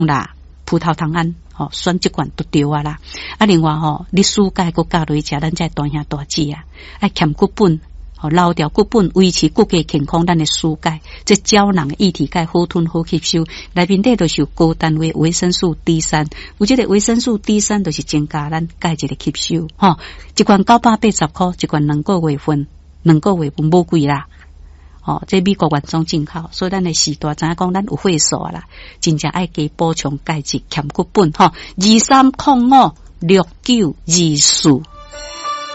啦，葡萄糖胺，选这款都对啊啦。啊，另外你蔬钙佮加落去食，咱才大兄大姐啊，爱欠骨本。老掉骨本，维持骨骼健康，咱的蔬钙，这胶囊液体钙好吞好吸收，内面底都是有高单位维生素 D3，有这个维生素 D3就是增加咱钙质的吸收，一罐980块，一罐2个月份无贵啦。这美国原装进口，所以咱的时代知影讲咱有血素啦，真正爱加补充钙质，欠骨本23056924。